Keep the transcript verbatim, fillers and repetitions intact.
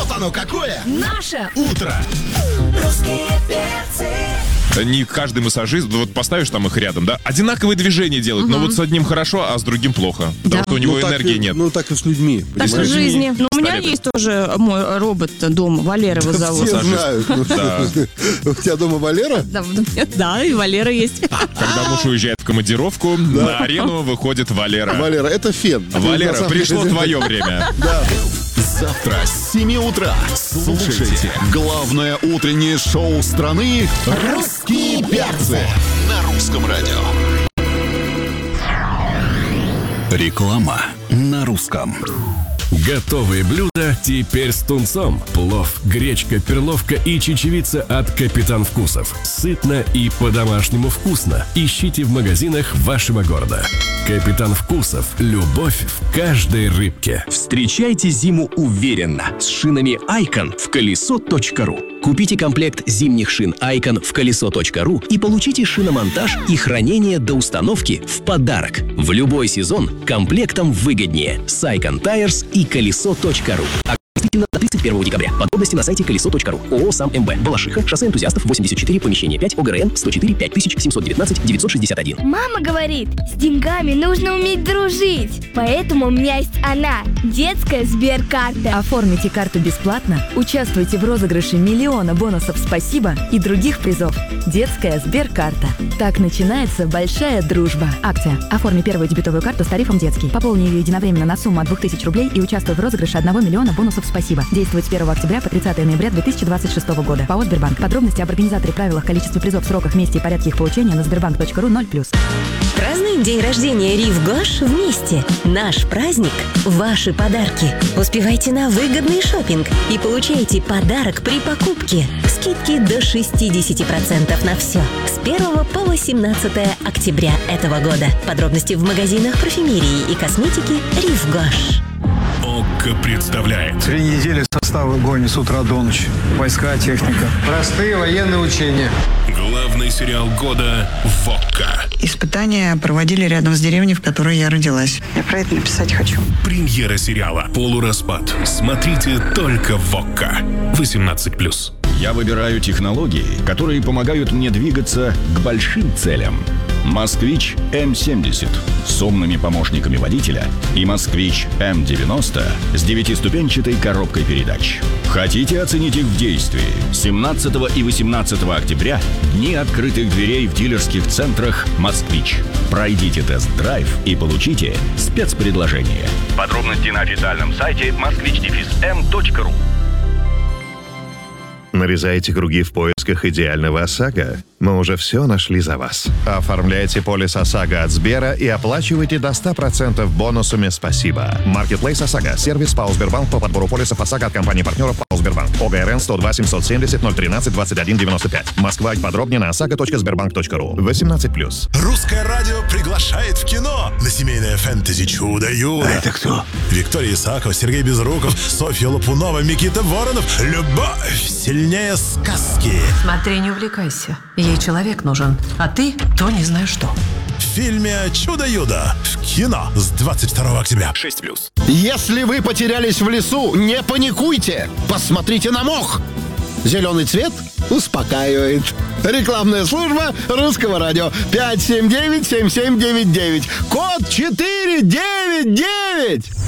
Вот оно какое! Наше утро! Русские перцы. Не каждый массажист, вот поставишь там их рядом, да, одинаковые движения делают, угу. но вот с одним хорошо, а с другим плохо, да. потому что у него ну, энергии и, нет. Ну так и с людьми. Так и в жизни. Ну, у меня Столет. есть тоже мой робот дома, Валера его зовут. Все знают. Да. У тебя дома Валера? Да, да, и Валера есть. Когда муж уезжает в командировку, на арену выходит Валера. Валера, это фен. Валера, На самом пришло деле- твое время. Да. Завтра с семи утра слушайте главное утреннее шоу страны «Русские перцы» на Русском радио. Реклама на русском. Готовые блюда теперь с тунцом. Плов, гречка, перловка и чечевица от Капитан Вкусов. Сытно и по-домашнему вкусно. Ищите в магазинах вашего города. Капитан Вкусов. Любовь в каждой рыбке. Встречайте зиму уверенно с шинами Icon в колесо точка ру. Купите комплект зимних шин Icon в колесо точка ру и получите шиномонтаж и хранение до установки в подарок. В любой сезон комплектом выгоднее с Icon Tires и колесо точка ру. Действительно до тридцать первого декабря. Подробности на сайте колесо точка ру. ООО «Сам МБ». Балашиха. Шоссе энтузиастов восемьдесят четыре, помещение пять, ОГРН сто четыре пять тысяч семьсот девятнадцать девятьсот шестьдесят один. Мама говорит, с деньгами нужно уметь дружить. Поэтому у меня есть она, детская Сберкарта. Оформите карту бесплатно, участвуйте в розыгрыше миллиона бонусов «Спасибо» и других призов. Детская Сберкарта. Так начинается большая дружба. Акция. Оформи первую дебетовую карту с тарифом детский. Пополни ее единовременно на сумму от двух тысяч рублей и участвуй в розыгрыше одного миллиона бонусов «Спасибо». Действует с первого октября по тридцатое ноября две тысячи двадцать шестого года. ПАО «Сбербанк». Подробности об организаторе, правилах, количестве призов, сроках, месте и порядке их получения на сбербанк точка ру ноль плюс. Празднуем день рождения Рив Гош вместе. Наш праздник – ваши подарки. Успевайте на выгодный шопинг и получайте подарок при покупке. Скидки до шестьдесят процентов на все. С первого по восемнадцатое октября этого года. Подробности в магазинах парфюмерии и косметики Рив Гош. ОККО представляет. Три недели состава гонит с утра до ночи. Войска, техника. Простые военные учения. Главный сериал года в ОККО. Испытания проводили рядом с деревней, в которой я родилась. Я про это написать хочу. Премьера сериала «Полураспад». Смотрите только в ОККО. восемнадцать плюс. Я выбираю технологии, которые помогают мне двигаться к большим целям. «Москвич эм семьдесят» с умными помощниками водителя и «Москвич эм девяносто» с девятиступенчатой коробкой передач. Хотите оценить их в действии? семнадцатого и восемнадцатого октября – дни открытых дверей в дилерских центрах «Москвич». Пройдите тест-драйв и получите спецпредложение. Подробности на официальном сайте москвич эм точка ру. Нарезаете круги в поисках идеального ОСАГО? Мы уже все нашли за вас. Оформляйте полис ОСАГО от Сбера и оплачивайте до ста процентов бонусами «Спасибо». Маркетплейс ОСАГО. Сервис ПАО «Сбербанк» по подбору полисов ОСАГО от компании-партнеров ПАО «Сбербанк». ОГРН сто два семьсот семьдесят ноль тринадцать двадцать один девяносто пять. Москва. Подробнее на осаго точка сбербанк точка ру. восемнадцать плюс. Русское радио приглашает в кино на семейное фэнтези «Чудо-юдо». А это кто? Виктория Исакова, Сергей Безруков, Софья Лопунова, Микита Воронов. Любовь сильнее сказки. Смотри, не увлекайся. Ей человек нужен, а ты то не знаю что. В фильме «Чудо-юдо» в кино с двадцать второго октября. шесть плюс. Если вы потерялись в лесу, не паникуйте. Посмотрите на мох. Зеленый цвет успокаивает. Рекламная служба Русского радио. пять семь девять семь семь девять девять. Код четыре девять девять.